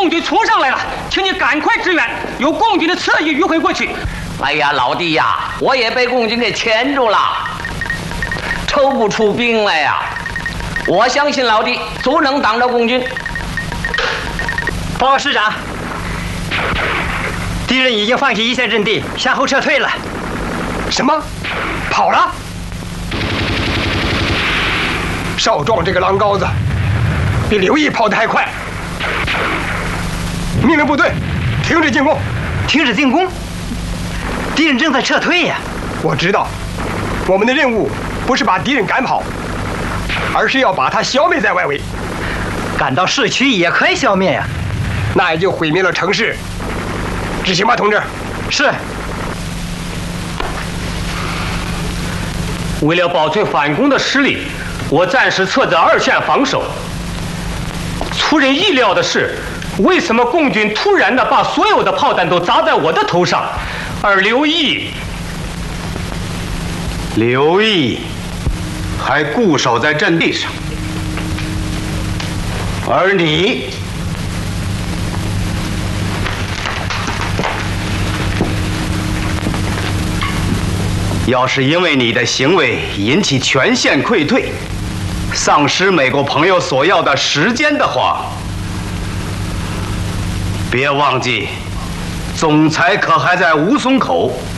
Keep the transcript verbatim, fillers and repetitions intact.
军冲上来了，请你赶快支援，有共军的侧翼迂回过去。 哎呀，老弟呀，我也被共军给钳住了，抽不出兵来呀！我相信老弟足能挡着共军。 报告师长，敌人已经放弃一线阵地，向后撤退了。 什么？跑了？少壮这个狼羔子，比刘毅跑得还快。命令部队停止进攻！ 停止进攻！敌人正在撤退呀！ 我知道，我们的任务不是把敌人赶跑，而是要把他消灭在外围。 赶到市区也可以消灭呀， 那也就毁灭了城市。执行吧，同志。 是。 为了保存反攻的实力，我暂时撤在二线防守。出人意料的是，为什么共军突然的把所有的炮弹都砸在我的头上，而刘毅， 刘毅还固守在阵地上，而你要是因为你的行为引起全线溃退，丧失美国朋友所要的时间的话，别忘记，总裁可还在吴淞口